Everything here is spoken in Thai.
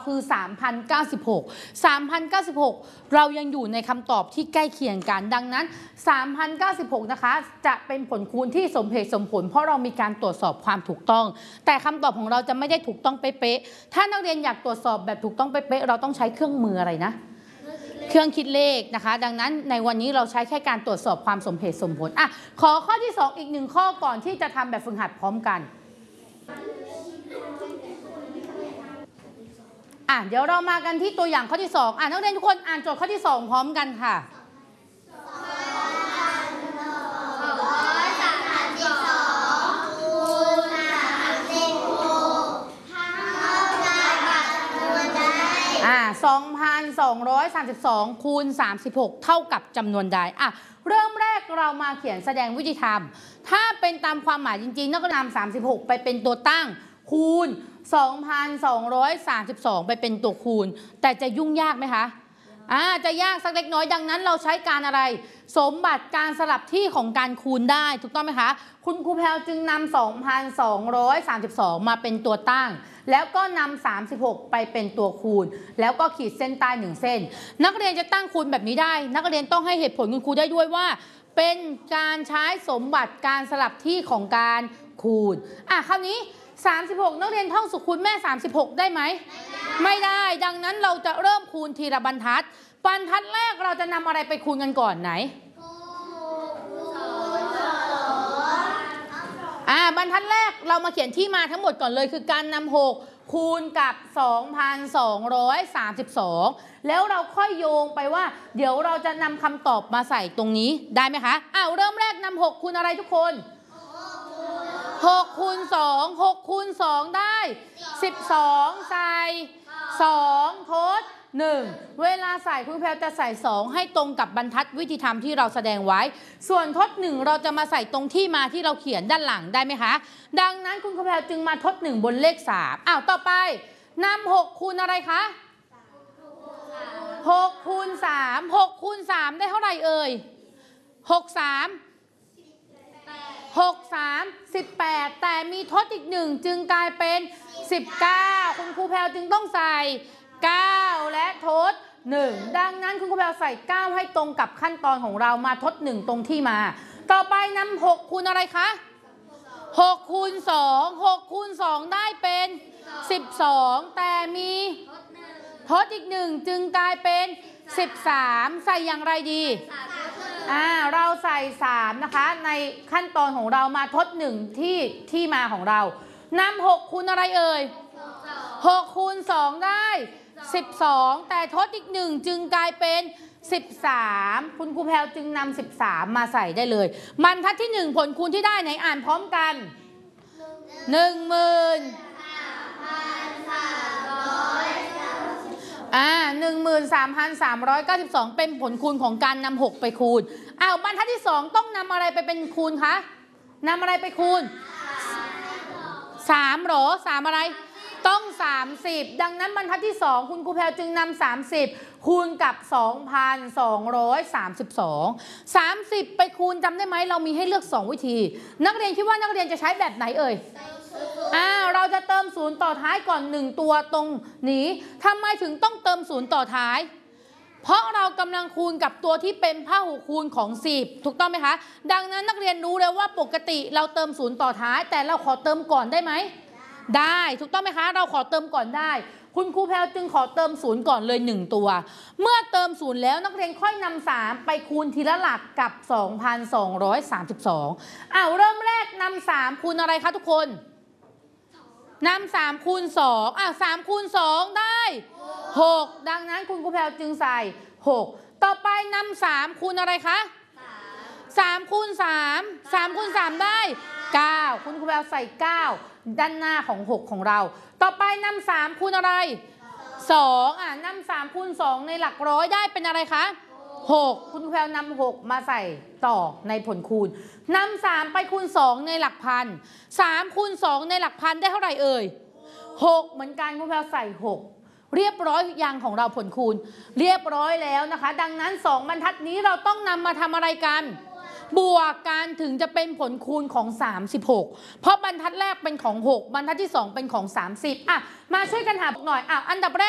คือ 3,096 เรายังอยู่ในคำตอบที่ใกล้เคียงกันดังนั้น 3,096 นะคะจะเป็นผลคูณที่สมเหตุสมผลเพราะเรามีการตรวจสอบความถูกต้องแต่คำตอบของเราจะไม่ได้ถูกต้องเป๊ะๆถ้านักเรียนอยากตรวจสอบแบบถูกต้องเป๊ะๆเราต้องใช้เครื่องมืออะไรนะเครื่องคิดเลขนะคะดังนั้นในวันนี้เราใช้แค่การตรวจสอบความสมเหตุสมผลขอข้อที่2อีก1ข้อก่อนที่จะทำแบบฝึกหัดพร้อมกันเดี๋ยวเรามากันที่ตัวอย่างข้อที่2นักเรียนทุกคนอ่านโจทย์ข้อที่2พร้อมกันค่ะ2,232 คูณ 36 เท่ากับจำนวนใดเริ่มแรกเรามาเขียนแสดงวิธีทำถ้าเป็นตามความหมายจริงๆนักเรียนนำ36ไปเป็นตัวตั้งคูณ 2,232 ไปเป็นตัวคูณแต่จะยุ่งยากไหมคะจะยากสักเล็กน้อยดังนั้นเราใช้การอะไรสมบัติการสลับที่ของการคูณได้ถูกต้องไหมคะคุณครูแพลวจึงนำ 2,232 มาเป็นตัวตั้งแล้วก็นำ 36 ไปเป็นตัวคูณแล้วก็ขีดเส้นใต้1เส้นนักเรียนจะตั้งคูณแบบนี้ได้นักเรียนต้องให้เหตุผลคุณครูได้ด้วยว่าเป็นการใช้สมบัติการสลับที่ของการคูณคราวนี้36นักเรียนท่องสุขคูณแม่36ได้ไหมไม่ได้ดังนั้นเราจะเริ่มคูณทีละบรรทัดแรกเราจะนำอะไรไปคูณกันก่อนไหนบรรทัดแรกเรามาเขียนที่มาทั้งหมดก่อนเลยคือการนำ6คูณกับ 2,232 แล้วเราค่อยโยงไปว่าเดี๋ยวเราจะนำคำตอบมาใส่ตรงนี้ได้ไหมคะเริ่มแรกนำ6คูณอะไรทุกคน6คูณ2 6คูณ2ได้12ใส่2ทด1เวลาใส่คุณแพลจะใส่2ให้ตรงกับบรรทัดวิธีทำที่เราแสดงไว้ส่วนทด1เราจะมาใส่ตรงที่มาที่เราเขียนด้านหลังได้ไหมคะดังนั้นคุณครูแพลจึงมาทด1บนเลข3ต่อไปนำ6คูณอะไรคะ6คูณ3 6คูณ3ได้เท่าไหร่เอ่ย6 3 18แต่มีทดอีก1จึงกลายเป็น19คุณครูแพลจึงต้องใส่9และทด1ดังนั้นคุณครูแพลใส่9ให้ตรงกับขั้นตอนของเรามาทด1ตรงที่มาต่อไปนำ6คูณอะไรคะ6คูณ2 6คูณ2ได้เป็น12แต่มีทดอีก1จึงกลายเป็น13ใส่อย่างไรดีเราใส่3นะคะในขั้นตอนของเรามาทด1ที่มาของเรานำ6คูณอะไรเอ่ย6คูณ2ได้12แต่ทดอีก1จึงกลายเป็น13คุณครูแพลจึงนำ13มาใส่ได้เลยบรรทัดที่1ผลคูณที่ได้ไหนอ่านพร้อมกัน13,392 เป็นผลคูณของการนำ6ไปคูณบรรทัดที่2ต้องนำอะไรไปเป็นคูณคะนำอะไรไปคูณ3หรอ3อะไรต้อง30ดังนั้นบรรทัดที่2คุณครูแพลจึงนำ30คูณกับ 2,232 30ไปคูณจำได้ไหมเรามีให้เลือก2วิธีนักเรียนคิดว่านักเรียนจะใช้แบบไหนเอ่ยเราจะเติม0ต่อท้ายก่อน1ตัวตรงนี้ทำไมถึงต้องเติม0ต่อท้ายเพราะเรากำลังคูณกับตัวที่เป็นพหูคูณของ10ถูกต้องไหมคะดังนั้นนักเรียนรู้แล้วว่าปกติเราเติม0ต่อท้ายแต่เราขอเติมก่อนได้ไหมได้ถูกต้องไหมคะเราขอเติมก่อนได้คุณครูแพลจึงขอเติม0ก่อนเลย1ตัวเมื่อเติม0แล้วนักเรียนค่อยนำ3ไปคูณทีละหลักกับ 2,232 เริ่มแรกนำ3คูณอะไรคะทุกคนนำ3คูณ23คูณ2ได้6ดังนั้นคุณครูแพลจึงใส่6ต่อไปนำ3คูณอะไรคะ3คูณ3 3คูณ3ได้9คุณครูแพลใส่9ด้านหน้าของ6ของเราต่อไปนำ3คูณอะไร2นำ3คูณ2ในหลักร้อยได้เป็นอะไรคะ6คุณครูแพลนำ6มาใส่ต่อในผลคูณนำ3ไปคูณ2ในหลักพัน3คูณ2ในหลักพันได้เท่าไหร่เอ่ย6เหมือนกันคุณครูแพลใส่6เรียบร้อยยังของเราผลคูณเรียบร้อยแล้วนะคะดังนั้น2บรรทัดนี้เราต้องนำมาทำอะไรกันบวกกันถึงจะเป็นผลคูณของ36เพราะบรรทัดแรกเป็นของ6บรรทัดที่2เป็นของ30มาช่วยกันหาหน่อยอันดับแรก